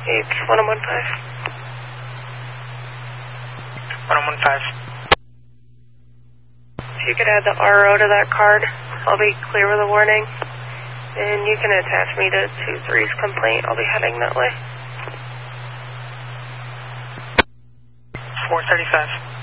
It's 1015. 1015. If you could add the RO to that card, I'll be clear with a warning. And you can attach me to 2-3's complaint. I'll be heading that way. 435.